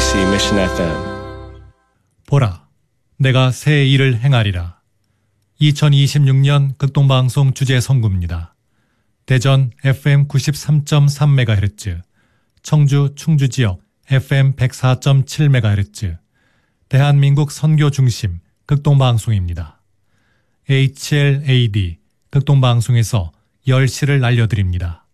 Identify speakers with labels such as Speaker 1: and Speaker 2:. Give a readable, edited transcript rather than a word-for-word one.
Speaker 1: KBC Mission FM.
Speaker 2: 보라, 내가 새 일을 행하리라. 2026년 극동방송 주제 선구입니다. 대전 FM 93.3MHz, 청주 충주지역 FM 104.7MHz, 대한민국 선교 중심 극동방송입니다. HLAD 극동방송에서 10시를 알려드립니다.